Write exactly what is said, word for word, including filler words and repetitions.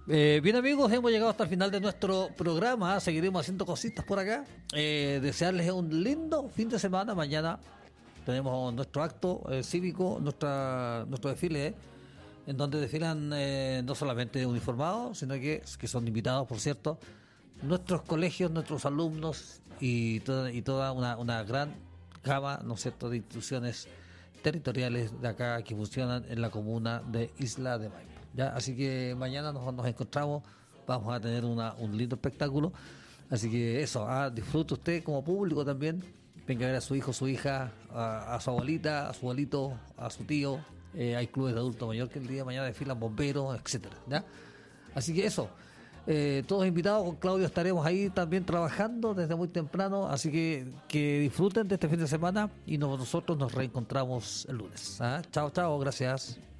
Eh, bien amigos, hemos llegado hasta el final de nuestro programa. Seguiremos haciendo cositas por acá. Eh, desearles un lindo fin de semana. Mañana tenemos nuestro acto eh, cívico, nuestra nuestro desfile, eh, en donde desfilan eh, no solamente uniformados, sino que, que son invitados, por cierto, nuestros colegios, nuestros alumnos y toda, y toda una, una gran gama, ¿no es cierto?, de instituciones territoriales de acá que funcionan en la comuna de Isla de Maipo. ¿Ya? Así que mañana nos, nos encontramos, vamos a tener una, un lindo espectáculo. Así que eso, ah, disfrute usted como público también. Venga a ver a su hijo, su hija, a, a su abuelita, a su abuelito, a su tío. Eh, hay clubes de adulto mayor que el día de mañana desfilan bomberos, etcétera. ¿Ya? Así que eso. Eh, todos invitados, con Claudio estaremos ahí también trabajando desde muy temprano, así que que disfruten de este fin de semana y nos, nosotros nos reencontramos el lunes. ¿Ah? Chao, chao, gracias.